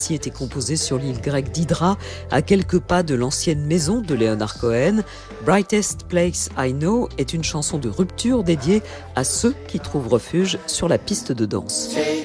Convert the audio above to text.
était composée sur l'île grecque d'Hydra, à quelques pas de l'ancienne maison de Leonard Cohen. Brightest Place I Know est une chanson de rupture dédiée à ceux qui trouvent refuge sur la piste de danse.